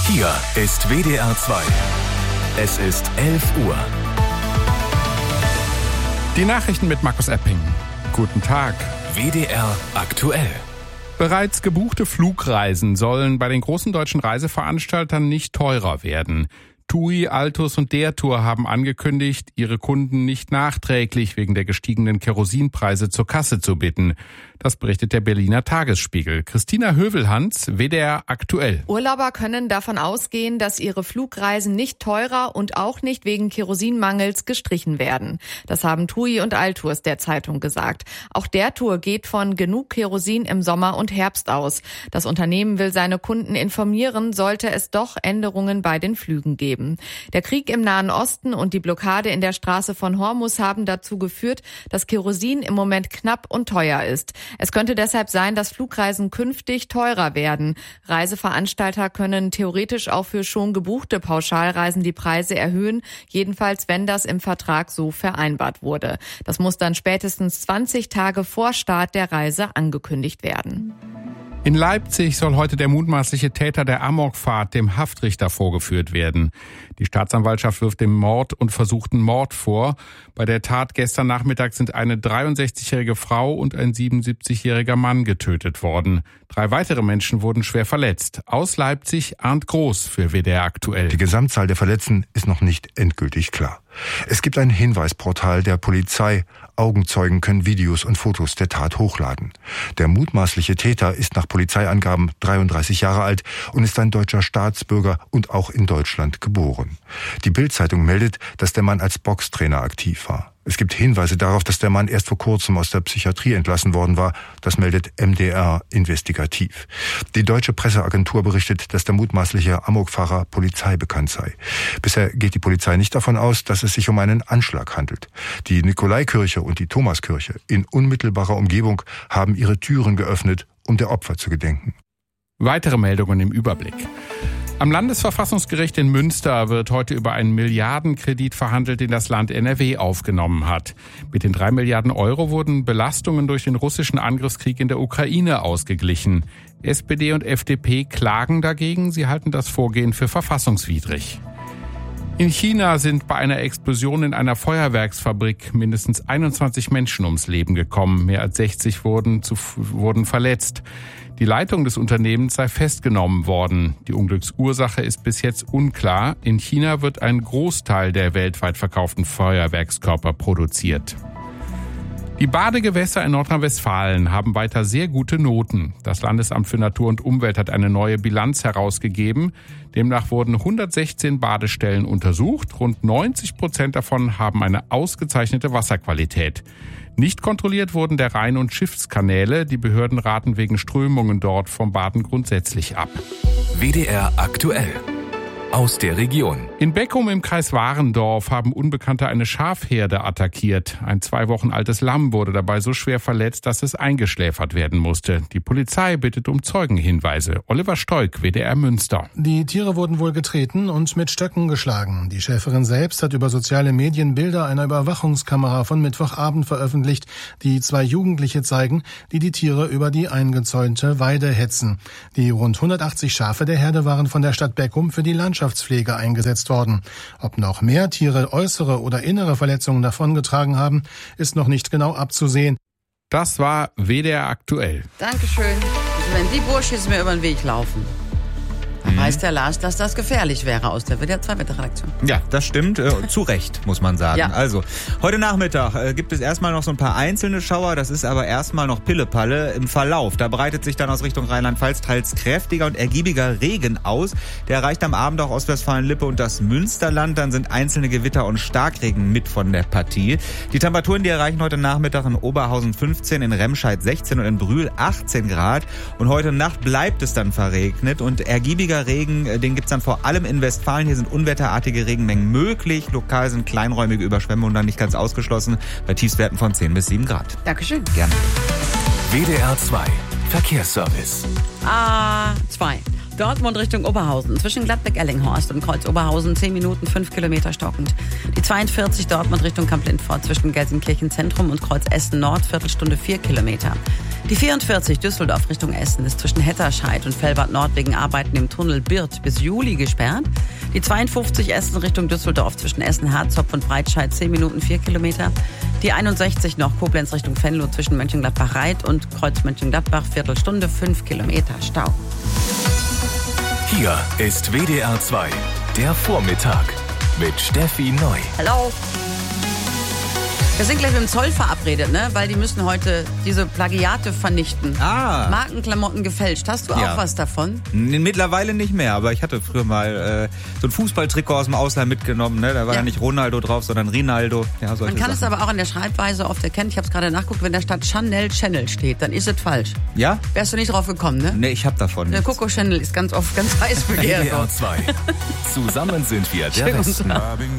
Hier ist WDR 2. Es ist 11 Uhr. Die Nachrichten mit Markus Epping. Guten Tag. WDR aktuell. Bereits gebuchte Flugreisen sollen bei den großen deutschen Reiseveranstaltern nicht teurer werden. TUI, Altus und der Tour haben angekündigt, ihre Kunden nicht nachträglich wegen der gestiegenen Kerosinpreise zur Kasse zu bitten. Das berichtet der Berliner Tagesspiegel. Christina Hövelhans, WDR aktuell. Urlauber können davon ausgehen, dass ihre Flugreisen nicht teurer und auch nicht wegen Kerosinmangels gestrichen werden. Das haben TUI und Altus der Zeitung gesagt. Auch der Tour geht von genug Kerosin im Sommer und Herbst aus. Das Unternehmen will seine Kunden informieren, sollte es doch Änderungen bei den Flügen geben. Der Krieg im Nahen Osten und die Blockade in der Straße von Hormuz haben dazu geführt, dass Kerosin im Moment knapp und teuer ist. Es könnte deshalb sein, dass Flugreisen künftig teurer werden. Reiseveranstalter können theoretisch auch für schon gebuchte Pauschalreisen die Preise erhöhen, jedenfalls wenn das im Vertrag so vereinbart wurde. Das muss dann spätestens 20 Tage vor Start der Reise angekündigt werden. In Leipzig soll heute der mutmaßliche Täter der Amokfahrt dem Haftrichter vorgeführt werden. Die Staatsanwaltschaft wirft dem Mord und versuchten Mord vor. Bei der Tat gestern Nachmittag sind eine 63-jährige Frau und ein 77-jähriger Mann getötet worden. 3 weitere Menschen wurden schwer verletzt. Aus Leipzig Arndt Groß für WDR aktuell. Die Gesamtzahl der Verletzten ist noch nicht endgültig klar. Es gibt ein Hinweisportal der Polizei. Augenzeugen können Videos und Fotos der Tat hochladen. Der mutmaßliche Täter ist nach Polizeiangaben 33 Jahre alt und ist ein deutscher Staatsbürger und auch in Deutschland geboren. Die Bild-Zeitung meldet, dass der Mann als Boxtrainer aktiv war. Es gibt Hinweise darauf, dass der Mann erst vor kurzem aus der Psychiatrie entlassen worden war. Das meldet MDR investigativ. Die deutsche Presseagentur berichtet, dass der mutmaßliche Amokfahrer Polizei bekannt sei. Bisher geht die Polizei nicht davon aus, dass es sich um einen Anschlag handelt. Die Nikolaikirche und die Thomaskirche in unmittelbarer Umgebung haben ihre Türen geöffnet, um der Opfer zu gedenken. Weitere Meldungen im Überblick. Am Landesverfassungsgericht in Münster wird heute über einen Milliardenkredit verhandelt, den das Land NRW aufgenommen hat. Mit den 3 Milliarden Euro wurden Belastungen durch den russischen Angriffskrieg in der Ukraine ausgeglichen. SPD und FDP klagen dagegen. Sie halten das Vorgehen für verfassungswidrig. In China sind bei einer Explosion in einer Feuerwerksfabrik mindestens 21 Menschen ums Leben gekommen. Mehr als 60 wurden verletzt. Die Leitung des Unternehmens sei festgenommen worden. Die Unglücksursache ist bis jetzt unklar. In China wird ein Großteil der weltweit verkauften Feuerwerkskörper produziert. Die Badegewässer in Nordrhein-Westfalen haben weiter sehr gute Noten. Das Landesamt für Natur und Umwelt hat eine neue Bilanz herausgegeben. Demnach wurden 116 Badestellen untersucht. Rund 90% davon haben eine ausgezeichnete Wasserqualität. Nicht kontrolliert wurden der Rhein- und Schiffskanäle. Die Behörden raten wegen Strömungen dort vom Baden grundsätzlich ab. WDR aktuell. Aus der Region. In Beckum im Kreis Warendorf haben Unbekannte eine Schafherde attackiert. Ein 2 Wochen altes Lamm wurde dabei so schwer verletzt, dass es eingeschläfert werden musste. Die Polizei bittet um Zeugenhinweise. Oliver Stoik, WDR Münster. Die Tiere wurden wohl getreten und mit Stöcken geschlagen. Die Schäferin selbst hat über soziale Medien Bilder einer Überwachungskamera von Mittwochabend veröffentlicht, die 2 Jugendliche zeigen, die die Tiere über die eingezäunte Weide hetzen. Die rund 180 Schafe der Herde waren von der Stadt Beckum für die Landschaftspflege eingesetzt worden. Ob noch mehr Tiere äußere oder innere Verletzungen davongetragen haben, ist noch nicht genau abzusehen. Das war WDR aktuell. Dankeschön. Also wenn die Bursche jetzt mir über den Weg laufen, dann weiß der Lars, dass das gefährlich wäre aus der WDR 2 Wetterredaktion. Ja, das stimmt. Zu Recht, muss man sagen. Ja. Also, heute Nachmittag gibt es erstmal noch so ein paar einzelne Schauer. Das ist aber erstmal noch Pillepalle im Verlauf. Da breitet sich dann aus Richtung Rheinland-Pfalz teils kräftiger und ergiebiger Regen aus. Der erreicht am Abend auch Ostwestfalen-Lippe und das Münsterland. Dann sind einzelne Gewitter und Starkregen mit von der Partie. Die Temperaturen, die erreichen heute Nachmittag in Oberhausen 15, in Remscheid 16 und in Brühl 18 Grad. Und heute Nacht bleibt es dann verregnet und ergiebiger Regen, den gibt's dann vor allem in Westfalen. Hier sind unwetterartige Regenmengen möglich. Lokal sind kleinräumige Überschwemmungen dann nicht ganz ausgeschlossen. Bei Tiefstwerten von 10 bis 7 Grad. Dankeschön. Gerne. WDR 2 Verkehrsservice. A2. Dortmund Richtung Oberhausen. Zwischen Gladbeck-Ellinghorst und Kreuz Oberhausen 10 Minuten, 5 Kilometer stockend. Die 42 Dortmund Richtung Kamp-Lindfort zwischen Gelsenkirchen Zentrum und Kreuz Essen Nord, Viertelstunde 4 Kilometer. Die 44 Düsseldorf Richtung Essen ist zwischen Hetterscheid und Fellbad Nord wegen Arbeiten im Tunnel Birth bis Juli gesperrt. Die 52 Essen Richtung Düsseldorf zwischen Essen-Harzopf und Breitscheid 10 Minuten 4 Kilometer. Die 61 noch Koblenz Richtung Venlo zwischen Mönchengladbach-Reit und Kreuz Mönchengladbach, Viertelstunde 5 Kilometer Stau. Hier ist WDR 2, der Vormittag mit Steffi Neu. Hallo. Wir sind gleich mit dem Zoll verabredet, ne? Weil die müssen heute diese Plagiate vernichten. Markenklamotten gefälscht. Hast du auch was davon? Mittlerweile nicht mehr, aber ich hatte früher mal so ein Fußballtrikot aus dem Ausland mitgenommen. Ne? Da war ja nicht Ronaldo drauf, sondern Rinaldo. Ja, man kann es aber auch an der Schreibweise oft erkennen. Ich habe es gerade nachgeguckt, wenn da statt Chanel Channel steht, dann ist es falsch. Ja? Wärst du nicht drauf gekommen, ne? Nee, ich hab davon Der Coco Chanel ist ganz oft ganz heiß begehrt. WDR 2. Zusammen sind wir der Westen.